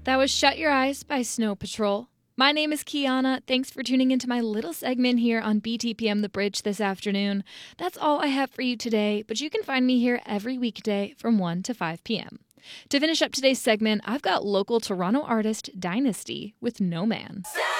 That was Shut Your Eyes by Snow Patrol. My name is Kiana. Thanks for tuning into my little segment here on BTPM The Bridge this afternoon. That's all I have for you today, but you can find me here every weekday from 1 to 5 p.m. To finish up today's segment, I've got local Toronto artist Dynasty with No Man.